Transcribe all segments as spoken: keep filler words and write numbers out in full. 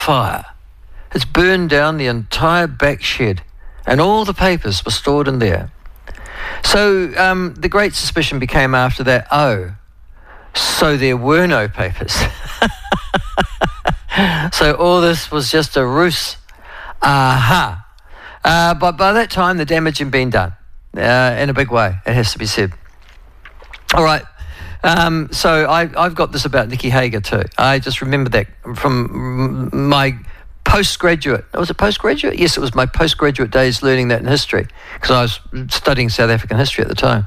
fire. It's burned down the entire back shed, and all the papers were stored in there. So um, the great suspicion became after that, oh, so there were no papers. So all this was just a ruse. Aha. Uh, but by that time, the damage had been done uh, in a big way, it has to be said. All right. Um, so I, I've got this about Nicky Hager too. I just remember that from my postgraduate. Was it postgraduate? Yes, it was my postgraduate days learning that in history, because I was studying South African history at the time.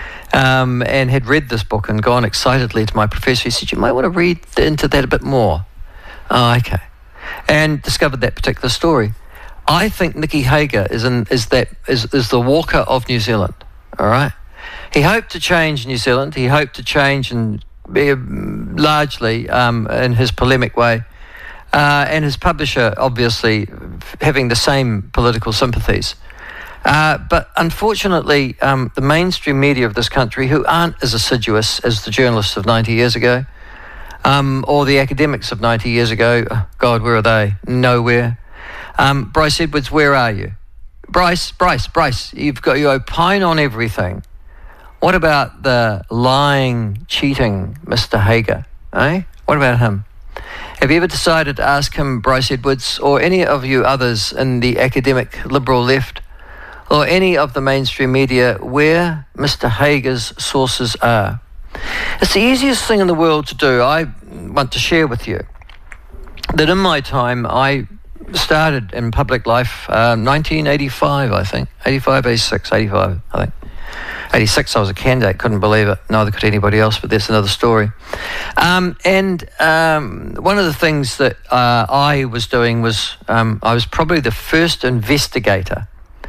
Um, and had read this book and gone excitedly to my professor. He said, you might want to read into that a bit more. Oh, okay. And discovered that particular story. I think Nicky Hager is in, is that is, is the Walker of New Zealand. All right. He hoped to change New Zealand. He hoped to change and be largely um, in his polemic way. Uh, and his publisher, obviously, having the same political sympathies. Uh, but unfortunately, um, the mainstream media of this country, who aren't as assiduous as the journalists of ninety years ago, um, or the academics of ninety years ago, oh God, where are they? Nowhere. Um, Bryce Edwards, where are you? Bryce, Bryce, Bryce, you've got, you opine on everything. What about the lying, cheating Mister Hager? Eh? What about him? Have you ever decided to ask him, Bryce Edwards, or any of you others in the academic liberal left, or any of the mainstream media, where Mister Hager's sources are? It's the easiest thing in the world to do. I want to share with you that in my time, I started in public life, uh, nineteen eighty-five, I think, eighty-five, eighty-six, eighty-five, I think. eighty-six, I was a candidate, couldn't believe it. Neither could anybody else, but that's another story. Um, and um, one of the things that uh, I was doing was, um, I was probably the first investigator,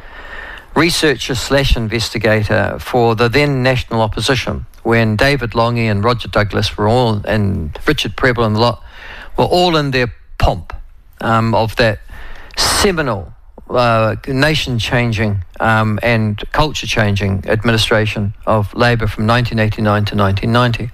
researcher slash investigator for the then national opposition, when David Longy and Roger Douglas were all, and Richard Prebble and the lot, were all in their pomp um, of that seminal Uh, nation-changing um, and culture-changing administration of Labour from nineteen eighty-nine to nineteen ninety.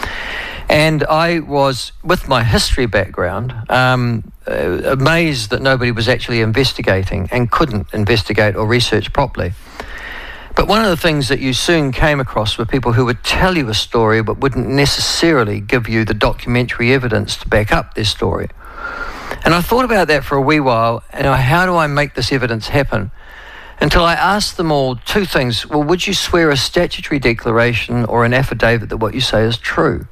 And I was, with my history background, um, uh, amazed that nobody was actually investigating and couldn't investigate or research properly. But one of the things that you soon came across were people who would tell you a story but wouldn't necessarily give you the documentary evidence to back up their story. And I thought about that for a wee while, and how do I make this evidence happen? Until I asked them all two things. Well, would you swear a statutory declaration or an affidavit that what you say is true?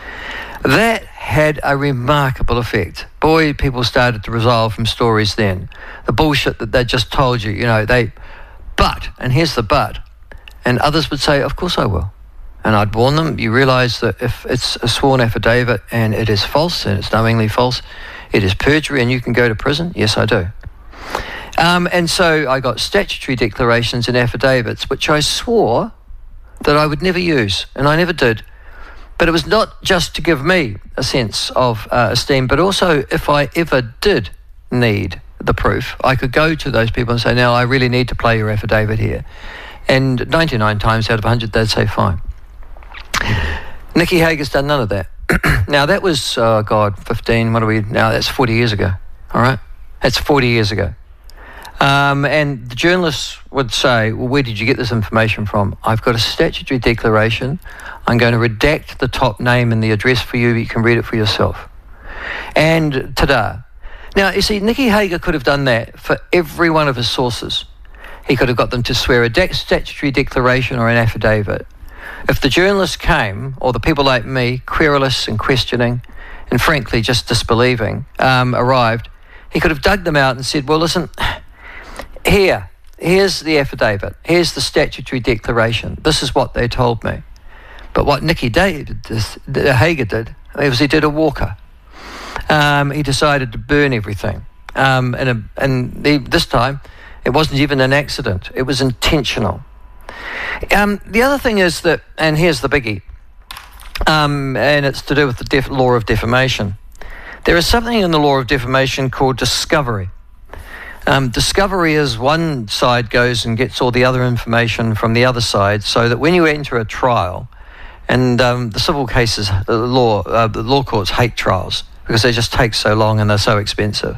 That had a remarkable effect. Boy, people started to resolve from stories then. The bullshit that they just told you, you know, they, but, and here's the but, and others would say, of course I will. And I'd warn them, you realise that if it's a sworn affidavit and it is false, and it's knowingly false, it is perjury and you can go to prison? Yes, I do. Um, and so I got statutory declarations and affidavits, which I swore that I would never use, and I never did. But it was not just to give me a sense of uh, esteem, but also if I ever did need the proof, I could go to those people and say, now I really need to play your affidavit here. And ninety-nine times out of one hundred, they'd say, fine. Nicky Hager's done none of that. Now, that was, oh God, fifteen, what are we, now that's forty years ago, all right? That's forty years ago. Um, and the journalists would say, well, where did you get this information from? I've got a statutory declaration. I'm going to redact the top name and the address for you. You can read it for yourself. And ta-da. Now, you see, Nicky Hager could have done that for every one of his sources. He could have got them to swear a de- statutory declaration or an affidavit. If the journalists came, or the people like me, querulous and questioning, and frankly just disbelieving, um, arrived, he could have dug them out and said, well, listen, here, here's the affidavit, here's the statutory declaration, this is what they told me. But what Nicky David, Hager did, was he did a Walker. Um, he decided to burn everything. Um, and a, and the, this time, it wasn't even an accident, it was intentional. Um, the other thing is that, and here's the biggie, um, and it's to do with the def- law of defamation. There is something in the law of defamation called discovery. Um, discovery is one side goes and gets all the other information from the other side, so that when you enter a trial, and um, the civil cases, the law, uh, the law courts hate trials, because they just take so long and they're so expensive.